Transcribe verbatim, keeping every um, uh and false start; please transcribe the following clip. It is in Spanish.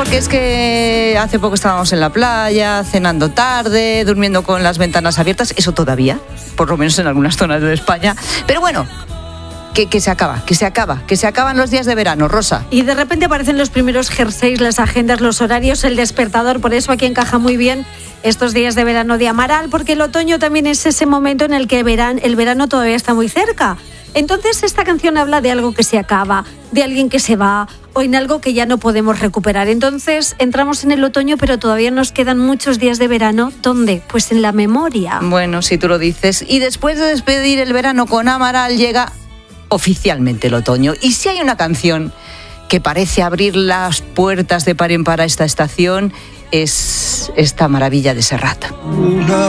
porque es que hace poco estábamos en la playa, cenando tarde, durmiendo con las ventanas abiertas, eso todavía, por lo menos en algunas zonas de España. Pero bueno, que, que se acaba, que se acaba, que se acaban los días de verano, Rosa. Y de repente aparecen los primeros jerseys, las agendas, los horarios, el despertador, por eso aquí encaja muy bien estos días de verano de Amaral, porque el otoño también es ese momento en el que verán, el verano todavía está muy cerca. Entonces esta canción habla de algo que se acaba, de alguien que se va o en algo que ya no podemos recuperar. Entonces entramos en el otoño, pero todavía nos quedan muchos días de verano. ¿Dónde? Pues en la memoria. Bueno, si tú lo dices. Y después de despedir el verano con Amaral llega oficialmente el otoño. Y si hay una canción que parece abrir las puertas de par en par a esta estación, es esta maravilla de Serrat. Una